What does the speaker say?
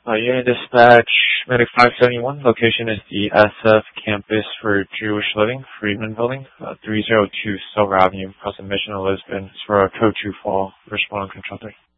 Unit Dispatch, Medic 571, location is the SF Campus for Jewish Living, Friedman Building, 302 Silver Avenue, across the Mission of Lisbon. It's for a code 2 fall, respond on control 3.